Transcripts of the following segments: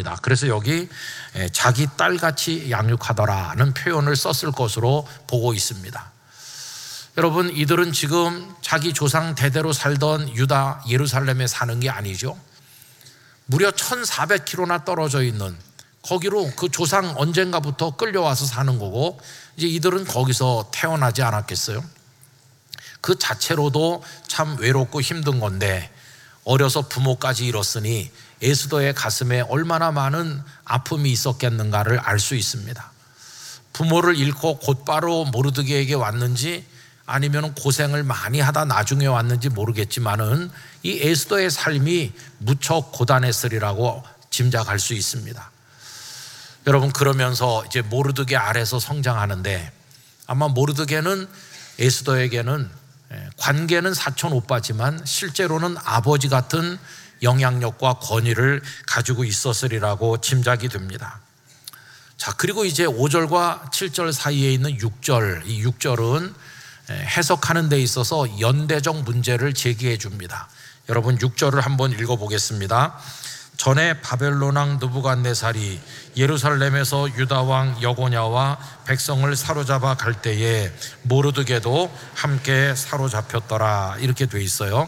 겁니다. 그래서 여기 자기 딸같이 양육하더라는 표현을 썼을 것으로 보고 있습니다. 여러분, 이들은 지금 자기 조상 대대로 살던 유다 예루살렘에 사는 게 아니죠. 무려 1400km나 떨어져 있는 거기로 그 조상 언젠가부터 끌려와서 사는 거고, 이제 이들은 거기서 태어나지 않았겠어요? 그 자체로도 참 외롭고 힘든 건데 어려서 부모까지 잃었으니 에스더의 가슴에 얼마나 많은 아픔이 있었겠는가를 알 수 있습니다. 부모를 잃고 곧바로 모르드게에게 왔는지 아니면 고생을 많이 하다 나중에 왔는지 모르겠지만은 이 에스더의 삶이 무척 고단했으리라고 짐작할 수 있습니다. 여러분, 그러면서 이제 모르드게 아래서 성장하는데 아마 모르드게는 에스더에게는 관계는 사촌 오빠지만 실제로는 아버지 같은 영향력과 권위를 가지고 있었으리라고 짐작이 됩니다. 자, 그리고 이제 5절과 7절 사이에 있는 6절, 이 6절은 해석하는 데 있어서 연대적 문제를 제기해 줍니다. 여러분, 6절을 한번 읽어보겠습니다. 전에 바벨론 왕 느부갓네살이 예루살렘에서 유다 왕 여고냐와 백성을 사로잡아 갈 때에 모르드게도 함께 사로잡혔더라, 이렇게 돼 있어요.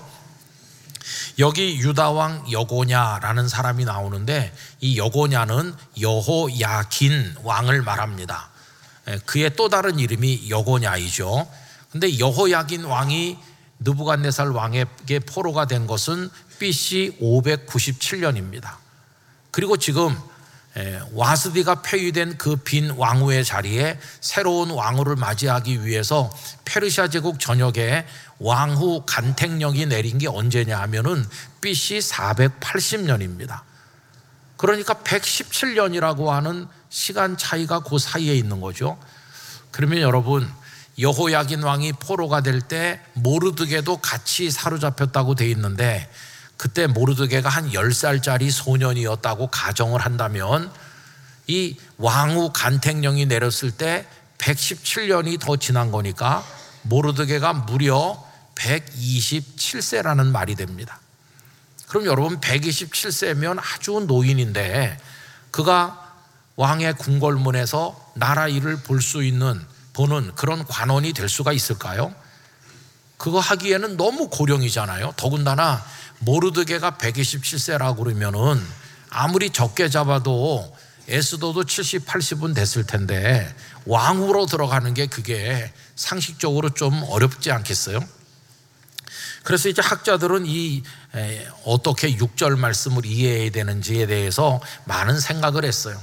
여기 유다 왕 여고냐라는 사람이 나오는데 이 여고냐는 여호야긴 왕을 말합니다. 그의 또 다른 이름이 여고냐이죠. 근데 여호야긴 왕이 느부갓네살 왕에게 포로가 된 것은 BC 597년입니다. 그리고 지금 와스디가 폐위된 그 빈 왕후의 자리에 새로운 왕후를 맞이하기 위해서 페르시아 제국 전역에 왕후 간택령이 내린 게 언제냐 하면은 BC 480년입니다. 그러니까 117년이라고 하는 시간 차이가 그 사이에 있는 거죠. 그러면 여러분, 여호야긴 왕이 포로가 될 때 모르드게도 같이 사로잡혔다고 돼 있는데 그때 모르드게가 한 10살짜리 소년이었다고 가정을 한다면 이 왕후 간택령이 내렸을 때 117년이 더 지난 거니까 모르드게가 무려 127세라는 말이 됩니다. 그럼 여러분, 127세면 아주 노인인데 그가 왕의 궁궐문에서 나라 일을 볼 수 있는 보는 그런 관원이 될 수가 있을까요? 그거 하기에는 너무 고령이잖아요. 더군다나 모르드게가 127세라고 그러면은 아무리 적게 잡아도 에스더도 70, 80은 됐을 텐데 왕후로 들어가는 게 그게 상식적으로 좀 어렵지 않겠어요? 그래서 이제 학자들은 어떻게 6절 말씀을 이해해야 되는지에 대해서 많은 생각을 했어요.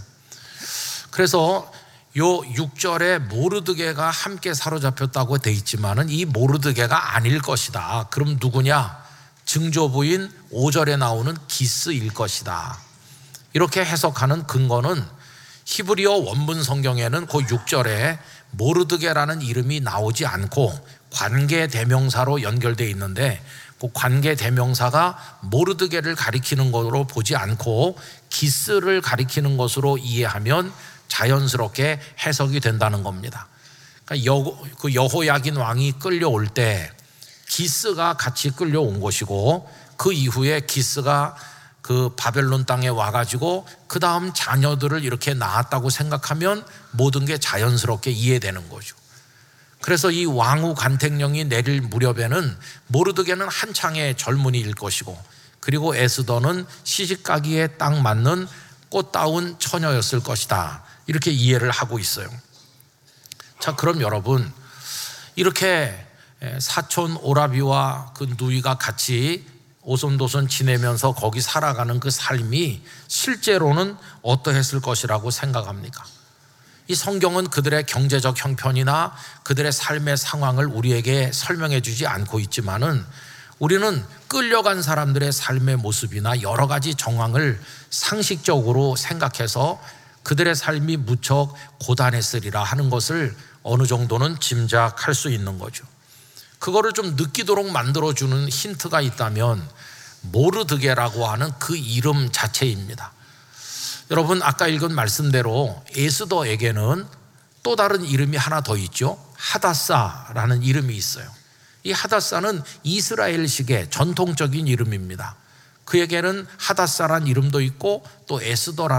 그래서 요 6절에 모르드게가 함께 사로잡혔다고 돼 있지만은 이 모르드게가 아닐 것이다. 그럼 누구냐? 증조부인 5절에 나오는 기스일 것이다. 이렇게 해석하는 근거는 히브리어 원문 성경에는 그 6절에 모르드게라는 이름이 나오지 않고 관계 대명사로 연결되어 있는데 그 관계 대명사가 모르드게를 가리키는 것으로 보지 않고 기스를 가리키는 것으로 이해하면 자연스럽게 해석이 된다는 겁니다. 그러니까 그 여호야긴 왕이 끌려올 때 기스가 같이 끌려온 것이고 그 이후에 기스가 그 바벨론 땅에 와가지고 그 다음 자녀들을 이렇게 낳았다고 생각하면 모든 게 자연스럽게 이해되는 거죠. 그래서 이 왕후 간택령이 내릴 무렵에는 모르드게는 한창의 젊은이일 것이고 그리고 에스더는 시집가기에 딱 맞는 꽃다운 처녀였을 것이다. 이렇게 이해를 하고 있어요. 자, 그럼 여러분, 이렇게 사촌 오라비와 그 누이가 같이 오손도손 지내면서 거기 살아가는 그 삶이 실제로는 어떠했을 것이라고 생각합니까? 이 성경은 그들의 경제적 형편이나 그들의 삶의 상황을 우리에게 설명해 주지 않고 있지만은 우리는 끌려간 사람들의 삶의 모습이나 여러 가지 정황을 상식적으로 생각해서 그들의 삶이 무척 고단했으리라 하는 것을 어느 정도는 짐작할 수 있는 거죠. 그거를 좀 느끼도록 만들어주는 힌트가 있다면 모르드게라고 하는 그 이름 자체입니다. 여러분, 아까 읽은 말씀대로 에스더에게는 또 다른 이름이 하나 더 있죠. 하다사라는 이름이 있어요. 이 하다사는 이스라엘식의 전통적인 이름입니다. 그에게는 하다사란 이름도 있고 또 에스더라는